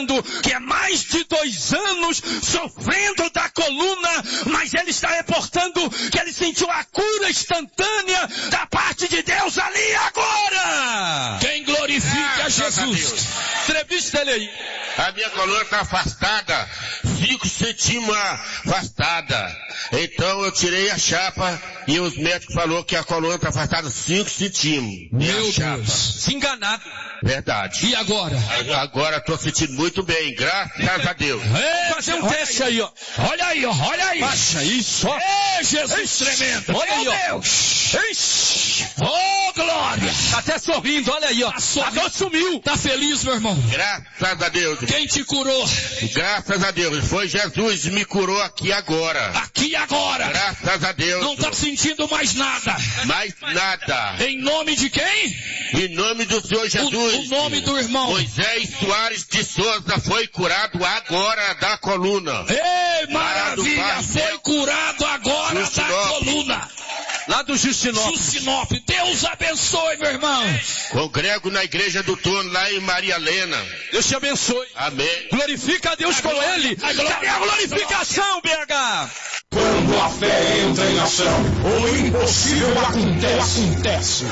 reportando que é mais de 2 anos sofrendo da coluna, mas ele está reportando que ele sentiu a cura instantânea da parte de Deus ali agora. Quem glorifica Jesus. Entrevista ele aí. A minha coluna está afastada, 5 centímetros afastada. Então eu tirei a chapa e os médicos falaram que a coluna está afastada 5 centímetros. Meu Deus, se enganado. Verdade. E agora? Agora estou sentindo muito bem, graças a Deus. Vou fazer um teste aí, ó. Olha aí, ó, olha aí. Baixa isso, ó. Jesus tremendo. Olha aí, ó. Deus. Oh, glória. Tá até sorrindo, olha aí, ó. A dor sumiu. Tá feliz, meu irmão? Graças a Deus. Quem te curou? Graças a Deus. Foi Jesus, me curou aqui agora. Aqui agora. Graças a Deus. Não tá sentindo mais nada. Mais nada. Em nome de quem? Em nome do Senhor Jesus. O nome do irmão. Moisés Soares de Souza foi curado agora da coluna. Ei, maravilha. Foi curado agora da coluna. Lá do Justinópolis. Deus abençoe, meu irmão. Congrego na igreja do Torno, lá em Maria Helena. Deus te abençoe. Amém. Glorifica a Deus com ele. Cadê a glorificação, BH? Quando a fé entra em ação, o impossível acontece.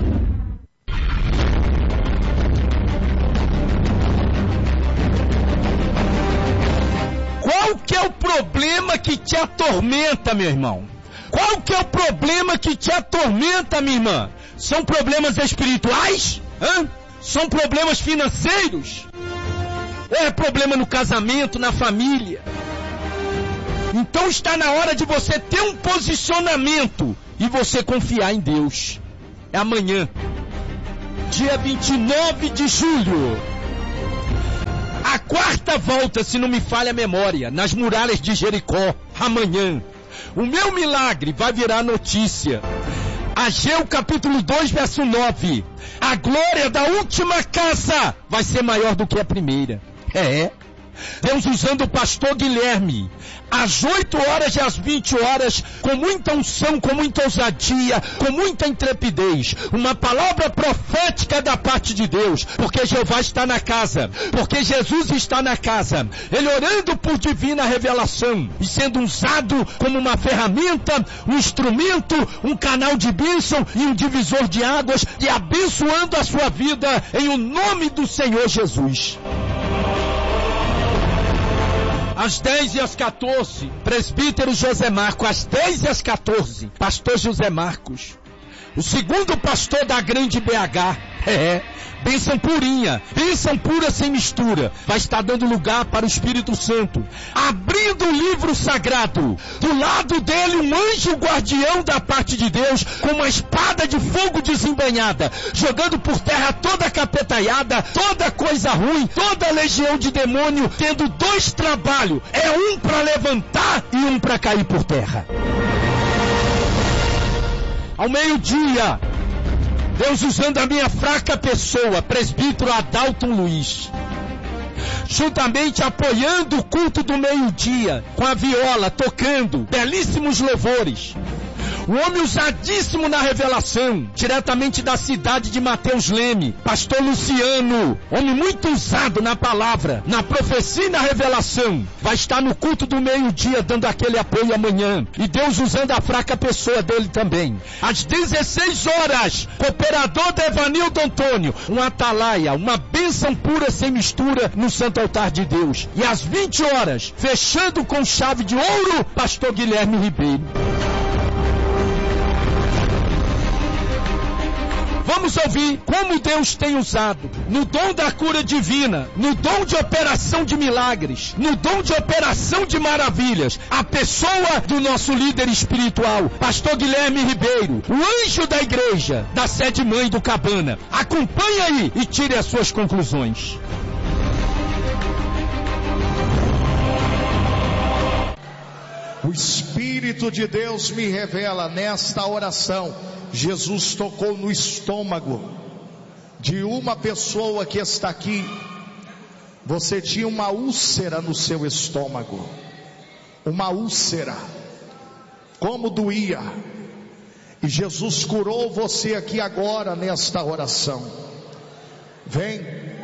Qual que é o problema que te atormenta, meu irmão? Qual que é o problema que te atormenta, minha irmã? São problemas espirituais? São problemas financeiros? Ou é problema no casamento, na família? Então está na hora de você ter um posicionamento e você confiar em Deus. É amanhã, dia 29 de julho. A 4ª volta, se não me falha a memória, nas muralhas de Jericó, amanhã. O meu milagre vai virar notícia. Ageu capítulo 2, verso 9. A glória da última casa vai ser maior do que a primeira. Deus usando o pastor Guilherme, às 8 horas e às 20 horas, com muita unção, com muita ousadia, com muita intrepidez, uma palavra profética da parte de Deus, porque Jeová está na casa, porque Jesus está na casa, ele orando por divina revelação, e sendo usado como uma ferramenta, um instrumento, um canal de bênção e um divisor de águas, e abençoando a sua vida, em o nome do Senhor Jesus. Às 10 e às 14, presbítero José Marcos. Às 10 e às 14, pastor José Marcos. O segundo pastor da grande BH. Bênção purinha, bênção pura sem mistura. Vai estar dando lugar para o Espírito Santo. Abrindo o livro sagrado. Do lado dele um anjo guardião da parte de Deus, com uma espada de fogo desembanhada, jogando por terra toda a capetaiada, toda coisa ruim, toda legião de demônio, tendo 2 trabalhos. É um para levantar e um para cair por terra. Ao meio-dia, Deus usando a minha fraca pessoa, presbítero Adalton Luiz, juntamente apoiando o culto do meio-dia, com a viola, tocando belíssimos louvores. Um homem usadíssimo na revelação, diretamente da cidade de Mateus Leme, pastor Luciano, homem muito usado na palavra, na profecia e na revelação, vai estar no culto do meio-dia dando aquele apoio amanhã, e Deus usando a fraca pessoa dele também. Às 16 horas, cooperador Devanildo Antônio, um atalaia, uma bênção pura sem mistura no santo altar de Deus. E às 20 horas, fechando com chave de ouro, pastor Guilherme Ribeiro. Vamos ouvir como Deus tem usado no dom da cura divina, no dom de operação de milagres, no dom de operação de maravilhas, a pessoa do nosso líder espiritual, pastor Guilherme Ribeiro, o anjo da igreja, da sede mãe do Cabana. Acompanhe aí e tire as suas conclusões. O Espírito de Deus me revela nesta oração. Jesus tocou no estômago de uma pessoa que está aqui. Você tinha uma úlcera no seu estômago. Uma úlcera. Como doía. E Jesus curou você aqui agora nesta oração. Vem.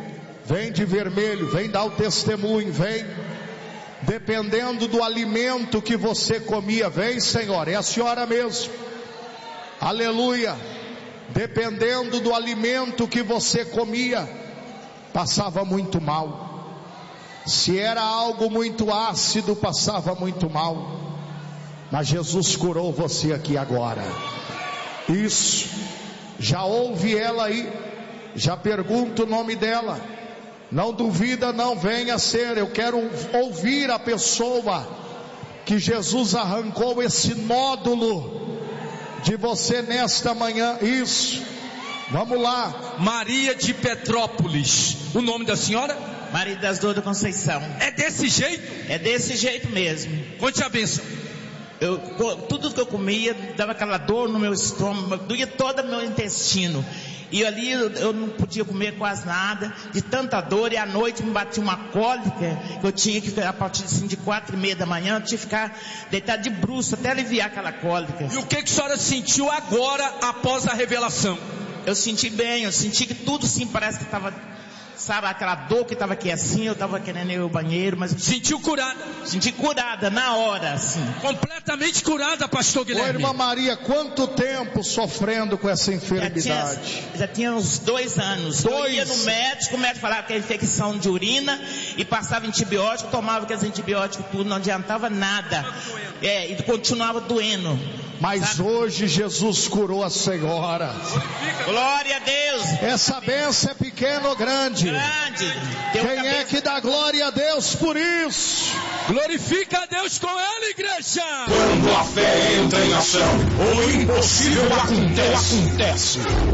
Vem de vermelho, vem dar o testemunho, vem. Dependendo do alimento que você comia, vem, Senhor, é a senhora mesmo. Aleluia. Dependendo do alimento que você comia, passava muito mal. Se era algo muito ácido, passava muito mal. Mas Jesus curou você aqui agora. Isso. Já ouve ela aí. Já pergunta o nome dela. Não duvida, não, venha ser. Eu quero ouvir a pessoa que Jesus arrancou esse nódulo de você nesta manhã. Isso. Vamos lá. Maria de Petrópolis. O nome da senhora? Maria das Dores da Conceição. É desse jeito? É desse jeito mesmo. Conte a bênção. Tudo que eu comia dava aquela dor no meu estômago, doía todo o meu intestino. E ali eu não podia comer quase nada, de tanta dor. E à noite me batia uma cólica, que eu tinha que, a partir assim, de 4:30 da manhã, eu tinha que ficar deitado de bruço até aliviar aquela cólica. E o que a senhora sentiu agora, após a revelação? Eu senti bem, eu senti que tudo sim, parece que estava, sabe, aquela dor que estava aqui assim, eu estava querendo ir ao banheiro, mas... Sentiu curada? Senti curada, na hora, assim. Completamente curada, pastor Guilherme. Ô, irmã Maria, quanto tempo sofrendo com essa enfermidade? Já tinha uns 2 anos. Eu ia no médico, o médico falava que era infecção de urina, e passava antibiótico, tomava aqueles antibióticos tudo, não adiantava nada. E continuava doendo. Mas sabe? Hoje Jesus curou a senhora. Glória a Deus. Essa bênção é pequena ou grande? Grande. Quem é que dá glória a Deus por isso? Glorifica a Deus com ela, igreja. Quando a fé entra em ação, o impossível acontece.